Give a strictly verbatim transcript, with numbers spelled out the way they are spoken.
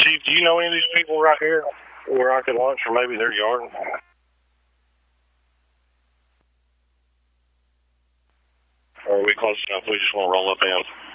Chief, do you know any of these people right here where I could lunch, or maybe their yard? Or are we close enough? We just want to roll up in.